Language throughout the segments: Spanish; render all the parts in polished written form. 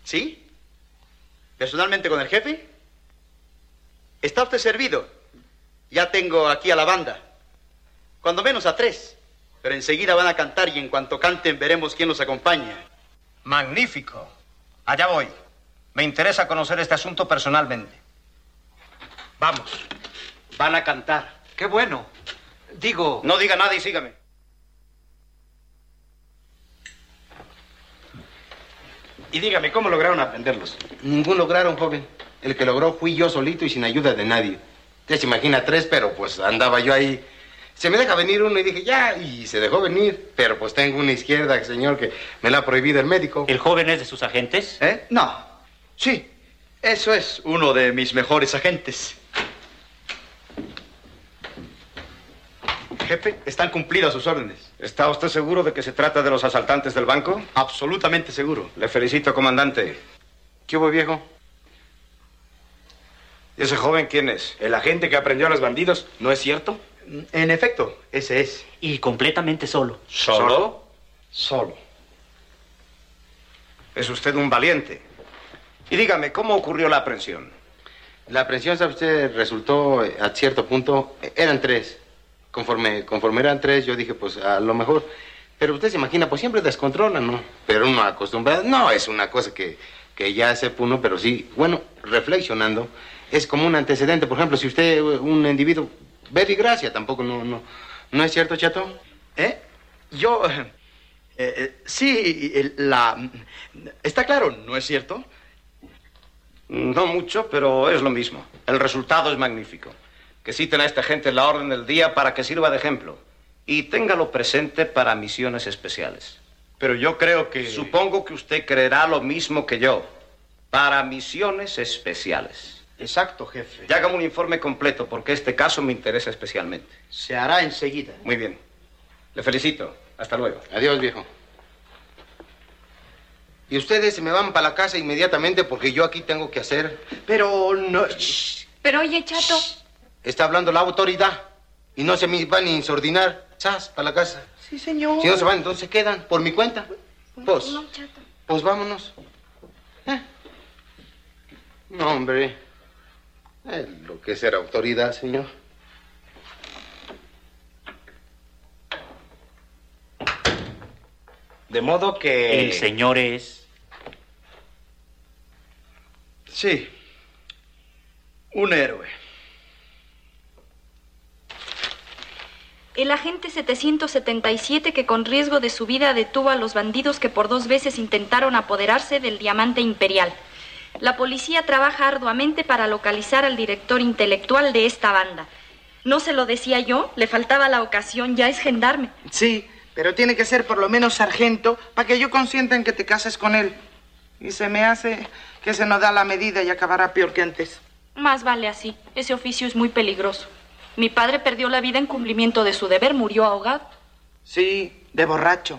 ¿Sí? ¿Personalmente con el jefe? ¿Está usted servido? Ya tengo aquí a la banda. Cuando menos a 3. Pero enseguida van a cantar y en cuanto canten veremos quién los acompaña. Magnífico. Allá voy. Me interesa conocer este asunto personalmente. Vamos. Van a cantar. ¡Qué bueno! Digo... No diga nada y sígame. Y dígame, ¿cómo lograron aprenderlos? Ningún lograron, joven. El que logró fui yo solito y sin ayuda de nadie. Usted se imagina 3, pero pues andaba yo ahí. Se me deja venir uno y dije, ya, y se dejó venir. Pero pues tengo una izquierda, señor, que me la ha prohibido el médico. ¿El joven es de sus agentes? No. Sí, eso es uno de mis mejores agentes. Jefe, están cumplidas sus órdenes. ¿Está usted seguro de que se trata de los asaltantes del banco? Absolutamente seguro. Le felicito, comandante. ¿Qué hubo, viejo? ¿Y ese joven quién es? ¿El agente que aprendió a los bandidos? ¿No es cierto? En efecto, ese es. Y completamente solo. ¿Solo? Solo. Es usted un valiente. Y dígame, ¿cómo ocurrió la aprehensión? La aprehensión, ¿sabe usted? Resultó, a cierto punto, eran 3. Conforme eran 3, yo dije, pues, a lo mejor... Pero usted se imagina, pues siempre descontrolan, ¿no? Pero uno acostumbrado... No, es una cosa que ya sepa uno, pero sí... Bueno, reflexionando, es como un antecedente. Por ejemplo, si usted, un individuo... Ver y gracia, tampoco, ¿no es cierto, chato? Yo... sí, está claro, ¿no es cierto? No mucho, pero es lo mismo. El resultado es magnífico. Que citen a esta gente en la orden del día para que sirva de ejemplo. Y téngalo presente para misiones especiales. Pero yo creo que... Supongo que usted creerá lo mismo que yo. Para misiones especiales. Exacto, jefe. Y hágame un informe completo, porque este caso me interesa especialmente. Se hará enseguida. Muy bien. Le felicito. Hasta luego. Adiós, viejo. Y ustedes se me van para la casa inmediatamente porque yo aquí tengo que hacer... Pero no... Pero oye, chato... Está hablando la autoridad. Y no se me van a insordinar. ¡Sas! Para la casa. Sí, señor. Si no se van, entonces se quedan. Por mi cuenta. Pues, No, chato. pues vámonos. No, hombre. Lo que es ser autoridad, señor. De modo que... El señor es... Sí. Un héroe. El agente 777 que con riesgo de su vida detuvo a los bandidos que por 2 veces intentaron apoderarse del diamante imperial. La policía trabaja arduamente para localizar al director intelectual de esta banda. ¿No se lo decía yo? Le faltaba la ocasión, ya es gendarme. Sí, pero tiene que ser por lo menos sargento para que yo consienta en que te cases con él. Y se me hace que se nos da la medida y acabará peor que antes. Más vale así. Ese oficio es muy peligroso. Mi padre perdió la vida en cumplimiento de su deber, murió ahogado. Sí, de borracho.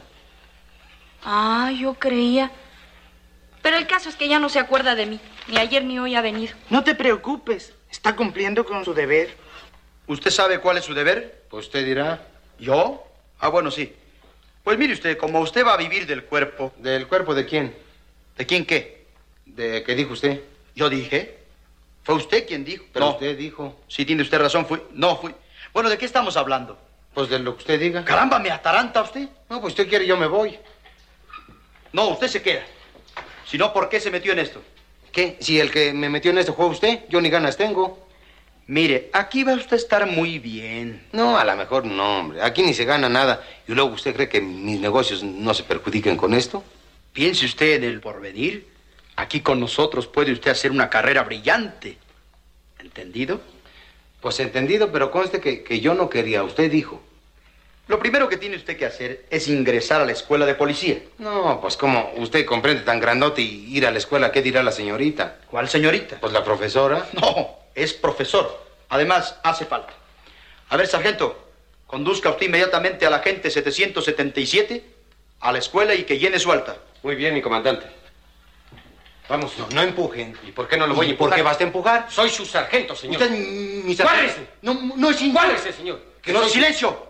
Ah, yo creía. Pero el caso es que ya no se acuerda de mí. Ni ayer ni hoy ha venido. No te preocupes, está cumpliendo con su deber. ¿Usted sabe cuál es su deber? Pues usted dirá. ¿Yo? Ah, bueno, sí. Pues mire usted, como usted va a vivir del cuerpo... ¿Del cuerpo de quién? ¿De quién qué? ¿De qué dijo usted? Yo dije. ¿Fue usted quien dijo? Pero No. usted dijo. Sí, tiene usted razón, fui. No, fui. Bueno, ¿de qué estamos hablando? Pues de lo que usted diga. Caramba, ¿me ataranta usted? No, pues usted quiere, yo me voy. No, usted se queda. Si no, ¿por qué se metió en esto? ¿Qué? Si el que me metió en este juego usted, yo ni ganas tengo. Mire, aquí va usted a estar muy bien. No, a lo mejor no, hombre. Aquí ni se gana nada. ¿Y luego usted cree que mis negocios no se perjudiquen con esto? Piense usted en el porvenir. Aquí con nosotros puede usted hacer una carrera brillante. ¿Entendido? Pues entendido, pero conste que yo no quería. Usted dijo. Lo primero que tiene usted que hacer es ingresar a la escuela de policía. No, pues como usted comprende tan grandote y ir a la escuela, ¿qué dirá la señorita? ¿Cuál señorita? Pues la profesora. No, es profesor. Además, hace falta. A ver, sargento, conduzca usted inmediatamente al agente 777 a la escuela y que llene su alta. Muy bien, mi comandante. Vamos, no empujen. ¿Y por qué no lo voy a ¿Y por empujar? qué vas a empujar? Soy su sargento, señor. Usted, mi sargento. ¡Guárdese! No es ¡Guárdese, señor! Que no, silencio.